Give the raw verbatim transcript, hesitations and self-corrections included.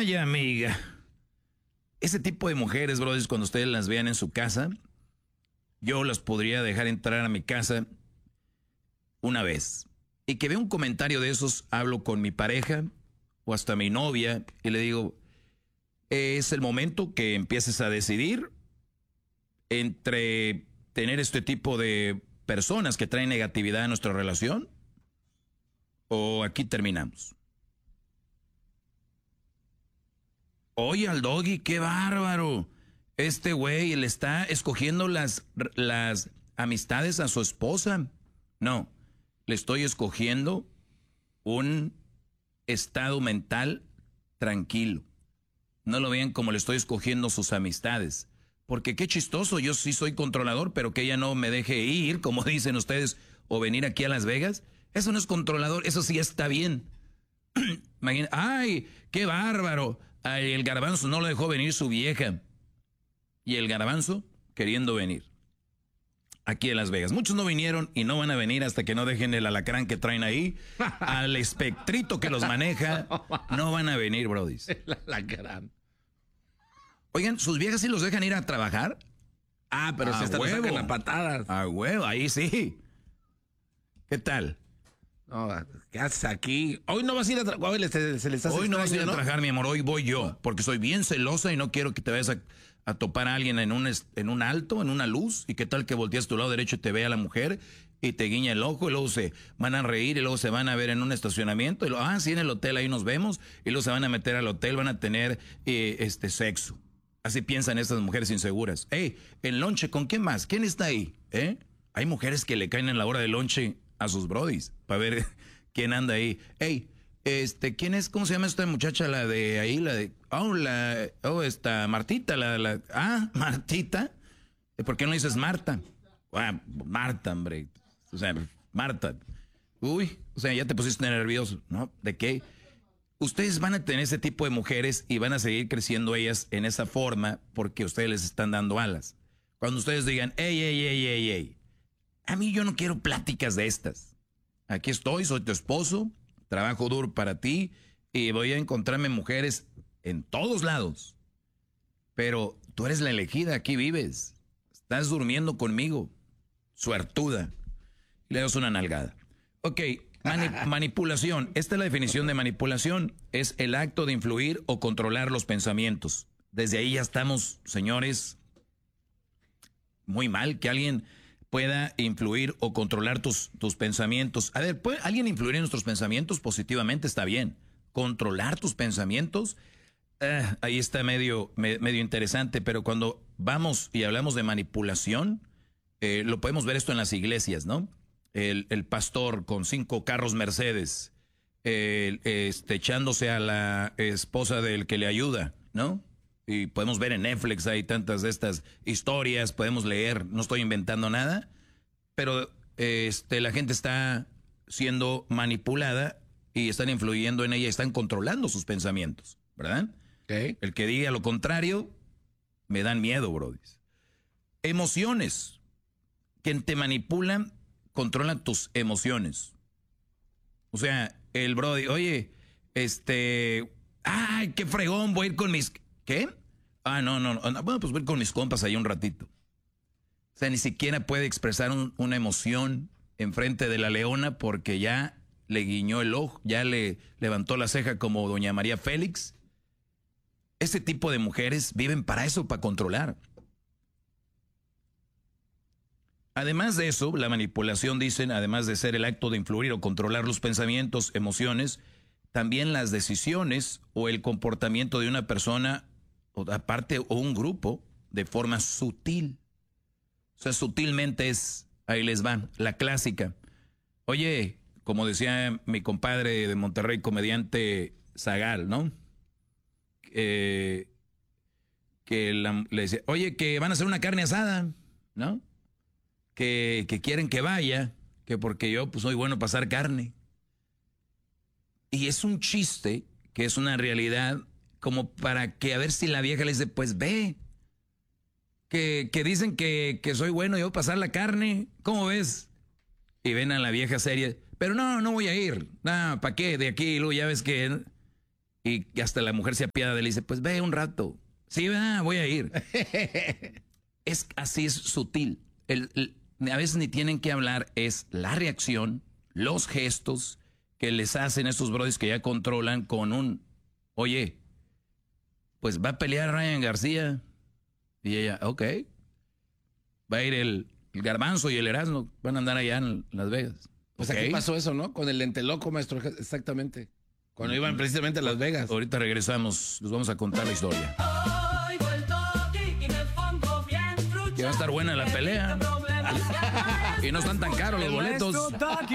Ay, amiga. Ese tipo de mujeres, brothers, cuando ustedes las vean en su casa, yo las podría dejar entrar a mi casa una vez. Y que vea un comentario de esos, hablo con mi pareja o hasta mi novia y le digo, es el momento que empieces a decidir entre tener este tipo de personas que traen negatividad a nuestra relación o aquí terminamos. Oye, al Doggy, qué bárbaro. Este güey le está escogiendo las, las amistades a su esposa. No, le estoy escogiendo un estado mental tranquilo. No lo vean como le estoy escogiendo sus amistades. Porque qué chistoso, yo sí soy controlador, pero que ella no me deje ir, como dicen ustedes, o venir aquí a Las Vegas. Eso no es controlador, eso sí está bien. Imagina, ay, qué bárbaro. Ay, el Garbanzo no lo dejó venir su vieja. Y el Garbanzo queriendo venir aquí a Las Vegas. Muchos no vinieron y no van a venir hasta que no dejen el alacrán que traen ahí. Al espectrito que los maneja, no van a venir, brodis. El alacrán. Oigan, ¿sus viejas sí los dejan ir a trabajar? Ah, pero si están sacan a patadas. A huevo, ahí sí. ¿Qué tal? No, ¿qué haces aquí? Hoy no vas a ir a trabajar. Se, se les hace Hoy no vas a ir a ¿no? trabajar, mi amor. Hoy voy yo. Porque soy bien celosa y no quiero que te vayas a, a topar a alguien en un, en un alto, en una luz. ¿Y qué tal que volteas tu lado derecho y te ve a la mujer y te guiña el ojo? Y luego se van a reír y luego se van a ver en un estacionamiento. Y luego, ah, sí, en el hotel ahí nos vemos. Y luego se van a meter al hotel, van a tener eh, este sexo. Así piensan estas mujeres inseguras. Hey, el lonche, ¿con quién más? ¿Quién está ahí? ¿Eh? Hay mujeres que le caen en la hora del lonche a sus brodis para ver quién anda ahí. Hey, este, ¿quién es? ¿Cómo se llama esta muchacha? La de ahí, la de, oh, la, oh, esta, Martita, la, la, ah, Martita. ¿Por qué no dices Marta? Ah, Marta, hombre. O sea, Marta. Uy, o sea, ya te pusiste nervioso, ¿no? ¿De qué? Ustedes van a tener ese tipo de mujeres y van a seguir creciendo ellas en esa forma porque ustedes les están dando alas. Cuando ustedes digan, ey, ey, ey, ey, ey, a mí yo no quiero pláticas de estas. Aquí estoy, soy tu esposo, trabajo duro para ti y voy a encontrarme mujeres en todos lados. Pero tú eres la elegida, aquí vives. Estás durmiendo conmigo. Suertuda. Y le das una nalgada. Ok. Mani manipulación. Esta es la definición de manipulación. Es el acto de influir o controlar los pensamientos. Desde ahí ya estamos, señores, muy mal que alguien pueda influir o controlar tus, tus pensamientos. A ver, ¿puede alguien influir en nuestros pensamientos positivamente? Está bien. Controlar tus pensamientos, eh, ahí está medio, me, medio interesante, pero cuando vamos y hablamos de manipulación, eh, lo podemos ver esto en las iglesias, ¿no? El, el pastor con cinco carros Mercedes, eh, este, echándose a la esposa del que le ayuda, ¿no? Y podemos ver en Netflix, hay tantas de estas historias, podemos leer, no estoy inventando nada, pero este, la gente está siendo manipulada y están influyendo en ella, están controlando sus pensamientos, ¿verdad? Okay. El que diga lo contrario, me dan miedo, brody. Emociones, quien te manipulan, controlan tus emociones. O sea, el brody, oye, este, ay, qué fregón, voy a ir con mis, ¿qué? Ah, no, no, no, bueno, pues voy a ir con mis compas ahí un ratito. O sea, ni siquiera puede expresar un, una emoción enfrente de la leona porque ya le guiñó el ojo, ya le levantó la ceja como doña María Félix. Ese tipo de mujeres viven para eso, para controlar. Además de eso, la manipulación, dicen, además de ser el acto de influir o controlar los pensamientos, emociones, también las decisiones o el comportamiento de una persona, o aparte, o un grupo, de forma sutil. O sea, sutilmente es, ahí les va, la clásica. Oye, como decía mi compadre de Monterrey, comediante Zagal, ¿no? Eh, que la, le decía, oye, que van a hacer una carne asada, ¿no? Que, que quieren que vaya, que porque yo pues soy bueno para asar carne. Y es un chiste, que es una realidad, como para que a ver si la vieja le dice, pues ve. Que, que dicen que, que soy bueno yo para asar la carne, ¿cómo ves? Y ven a la vieja seria, pero no, no voy a ir. No, ¿para qué? De aquí, luego ya ves que... Y hasta la mujer se apiada de él y dice, pues ve un rato. Sí, va, voy a ir. Es así, es sutil. El, el, a veces ni tienen que hablar, es la reacción, los gestos que les hacen estos brodis que ya controlan con un, oye, pues va a pelear Ryan García. Y ella, ok. Va a ir el, el Garbanzo y el Erasmo, van a andar allá en Las Vegas. Pues okay. aquí pasó eso, ¿no? Con el lente loco, maestro, exactamente. Cuando iban precisamente a Las Vegas. Ahorita regresamos, les vamos a contar la historia. Que va a estar buena la pelea. Y no están tan caros los boletos.